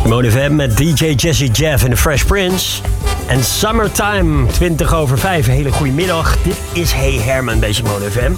Mode FM met DJ Jesse Jeff en de Fresh Prince. En Summertime, 5:20. Hele goede middag. Dit is Hey Herman bij Mode FM.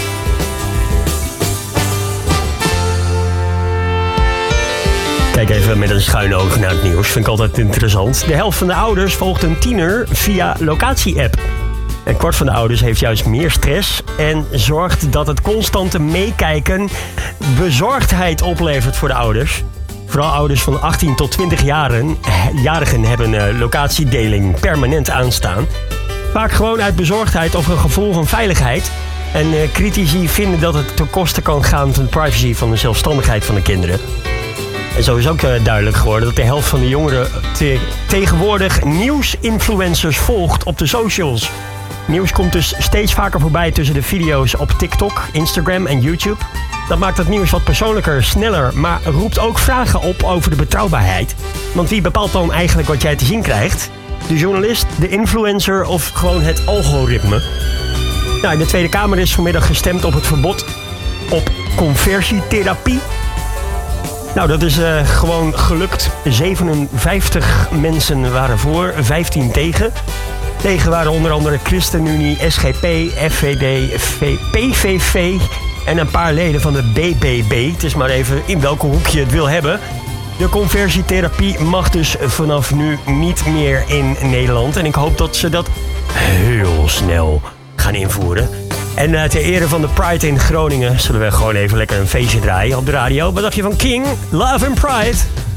Kijk even met een schuine oog naar het nieuws. Vind ik altijd interessant. De helft van de ouders volgt een tiener via locatie-app. Een kwart van de ouders heeft juist meer stress en zorgt dat het constante meekijken bezorgdheid oplevert voor de ouders. Vooral ouders van 18 tot 20-jarigen hebben locatiedeling permanent aanstaan. Vaak gewoon uit bezorgdheid of een gevoel van veiligheid. En critici vinden dat het ten koste kan gaan van de privacy van de zelfstandigheid van de kinderen. En zo is ook duidelijk geworden dat de helft van de jongeren tegenwoordig nieuwsinfluencers volgt op de socials. Nieuws komt dus steeds vaker voorbij tussen de video's op TikTok, Instagram en YouTube. Dat maakt het nieuws wat persoonlijker, sneller, maar roept ook vragen op over de betrouwbaarheid. Want wie bepaalt dan eigenlijk wat jij te zien krijgt? De journalist, de influencer of gewoon het algoritme? Nou, in de Tweede Kamer is vanmiddag gestemd op het verbod op conversietherapie. Nou, dat is gewoon gelukt. 57 mensen waren voor, 15 tegen. Tegen waren onder andere ChristenUnie, SGP, FVD, PVV en een paar leden van de BBB. Het is maar even in welke hoek je het wil hebben. De conversietherapie mag dus vanaf nu niet meer in Nederland. En ik hoop dat ze dat heel snel gaan invoeren. En ter ere van de Pride in Groningen zullen we gewoon even lekker een feestje draaien op de radio. Wat dacht je van King? Love and Pride.